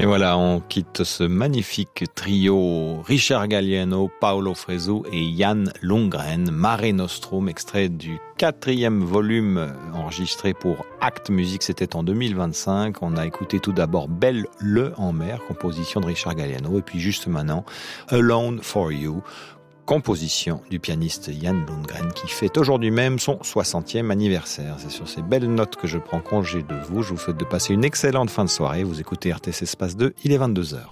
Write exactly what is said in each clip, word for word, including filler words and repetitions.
Et voilà, on quitte ce magnifique trio Richard Galliano, Paolo Fresu et Jan Lundgren, Mare Nostrum, extrait du quatrième volume enregistré pour Act Music, c'était en deux mille vingt-cinq. On a écouté tout d'abord Belle le en mer, composition de Richard Galliano, et puis juste maintenant Alone for You, composition du pianiste Jan Lundgren qui fête aujourd'hui même son soixantième anniversaire. C'est sur ces belles notes que je prends congé de vous. Je vous souhaite de passer une excellente fin de soirée. Vous écoutez R T S Espace deux, il est vingt-deux heures.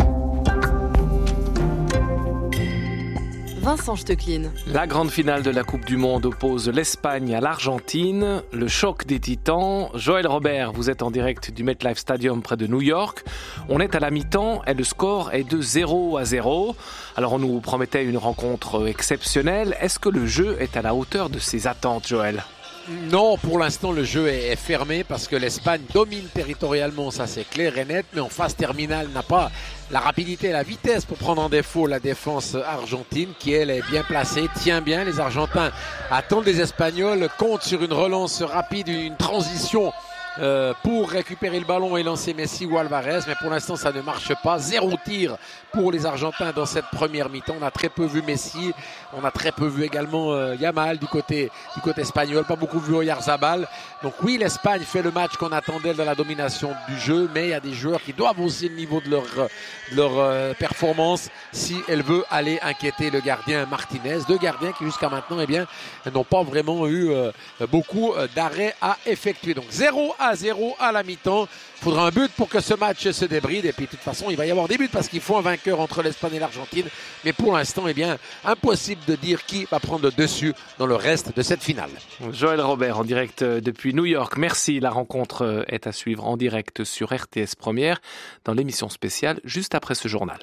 Vincent Stecklin. La grande finale de la Coupe du Monde oppose l'Espagne à l'Argentine. Le choc des titans. Joël Robert, vous êtes en direct du MetLife Stadium près de New York. On est à la mi-temps et le score est de zéro à zéro. Alors on nous promettait une rencontre exceptionnelle. Est-ce que le jeu est à la hauteur de ses attentes, Joël ? Non, pour l'instant le jeu est fermé parce que l'Espagne domine territorialement, ça c'est clair et net, mais en phase terminale n'a pas la rapidité et la vitesse pour prendre en défaut la défense argentine qui elle est bien placée, tient bien. Les Argentins attendent les Espagnols, comptent sur une relance rapide, une transition Euh, pour récupérer le ballon et lancer Messi ou Alvarez, mais pour l'instant ça ne marche pas. Zéro tir pour les Argentins dans cette première mi-temps. On a très peu vu Messi, on a très peu vu également euh, Yamal du côté du côté espagnol, pas beaucoup vu Oyarzabal. Donc oui, l'Espagne fait le match qu'on attendait dans la domination du jeu, mais il y a des joueurs qui doivent hausser le niveau de leur de leur euh, performance si elle veut aller inquiéter le gardien Martinez. Deux gardiens qui jusqu'à maintenant eh bien n'ont pas vraiment eu euh, beaucoup d'arrêts à effectuer. Donc zéro à zéro à la mi-temps. Il faudra un but pour que ce match se débride. Et puis de toute façon, il va y avoir des buts parce qu'il faut un vainqueur entre l'Espagne et l'Argentine. Mais pour l'instant, eh bien, impossible de dire qui va prendre le dessus dans le reste de cette finale. Joël Robert en direct depuis New York. Merci. La rencontre est à suivre en direct sur R T S Première dans l'émission spéciale juste après ce journal.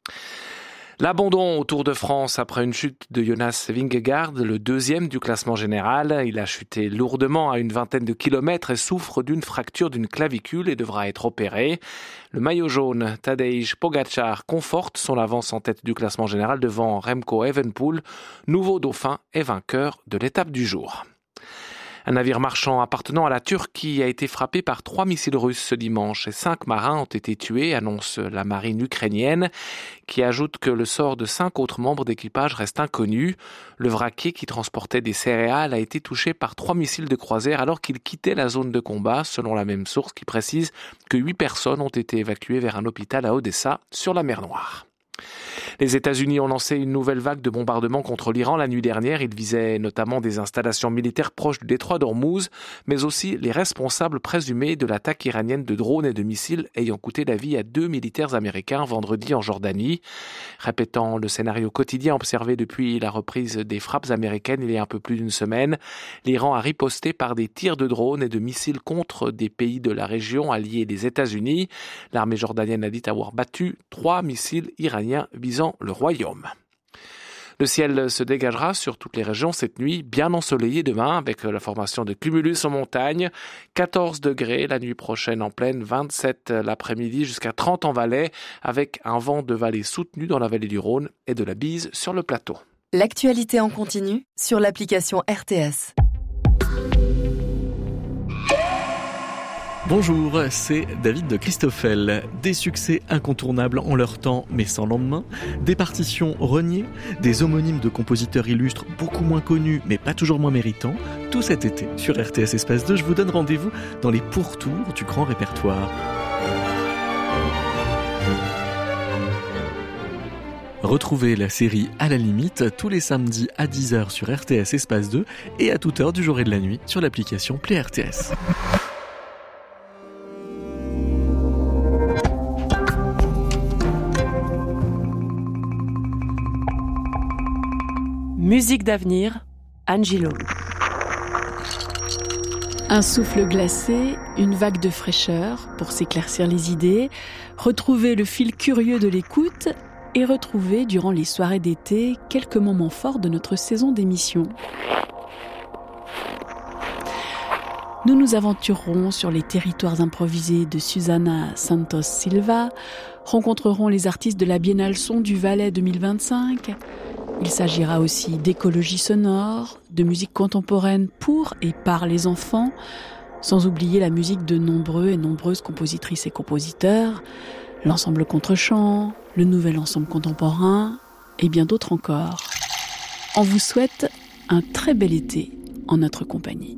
L'abandon au Tour de France après une chute de Jonas Vingegaard, le deuxième du classement général. Il a chuté lourdement à une vingtaine de kilomètres et souffre d'une fracture d'une clavicule et devra être opéré. Le maillot jaune, Tadej Pogačar, conforte son avance en tête du classement général devant Remco Evenepoel, nouveau dauphin et vainqueur de l'étape du jour. Un navire marchand appartenant à la Turquie a été frappé par trois missiles russes ce dimanche et cinq marins ont été tués, annonce la marine ukrainienne, qui ajoute que le sort de cinq autres membres d'équipage reste inconnu. Le vraquier qui transportait des céréales a été touché par trois missiles de croisière alors qu'il quittait la zone de combat, selon la même source qui précise que huit personnes ont été évacuées vers un hôpital à Odessa, sur la mer Noire. Les États-Unis ont lancé une nouvelle vague de bombardements contre l'Iran la nuit dernière. Ils visaient notamment des installations militaires proches du détroit d'Ormuz, mais aussi les responsables présumés de l'attaque iranienne de drones et de missiles ayant coûté la vie à deux militaires américains vendredi en Jordanie. Répétant le scénario quotidien observé depuis la reprise des frappes américaines il y a un peu plus d'une semaine, l'Iran a riposté par des tirs de drones et de missiles contre des pays de la région alliés des États-Unis. L'armée jordanienne a dit avoir battu trois missiles iraniens visant le royaume. Le ciel se dégagera sur toutes les régions cette nuit, bien ensoleillé demain avec la formation de cumulus en montagne. quatorze degrés la nuit prochaine en plaine, vingt-sept l'après-midi jusqu'à trente en Valais avec un vent de vallée soutenu dans la vallée du Rhône et de la bise sur le plateau. L'actualité en continu sur l'application R T S. Bonjour, c'est David de Christoffel. Des succès incontournables en leur temps, mais sans lendemain. Des partitions reniées, des homonymes de compositeurs illustres beaucoup moins connus, mais pas toujours moins méritants. Tout cet été, sur R T S Espace deux, je vous donne rendez-vous dans les pourtours du grand répertoire. Retrouvez la série À la limite tous les samedis à dix heures sur R T S Espace deux et à toute heure du jour et de la nuit sur l'application Play R T S. Musique d'avenir, Angelo. Un souffle glacé, une vague de fraîcheur pour s'éclaircir les idées, retrouver le fil curieux de l'écoute et retrouver durant les soirées d'été quelques moments forts de notre saison d'émission. Nous nous aventurerons sur les territoires improvisés de Susana Santos Silva, rencontrerons les artistes de la Biennale Son du Valais deux mille vingt-cinq. Il s'agira aussi d'écologie sonore, de musique contemporaine pour et par les enfants, sans oublier la musique de nombreux et nombreuses compositrices et compositeurs, l'ensemble contre-champ, le nouvel ensemble contemporain et bien d'autres encore. On vous souhaite un très bel été en notre compagnie.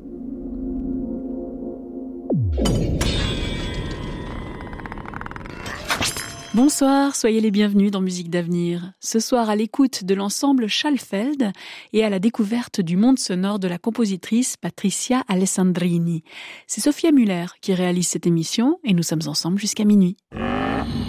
Bonsoir, soyez les bienvenus dans Musique d'avenir. Ce soir, à l'écoute de l'ensemble Schalfeld et à la découverte du monde sonore de la compositrice Patricia Alessandrini. C'est Sophia Muller qui réalise cette émission et nous sommes ensemble jusqu'à minuit.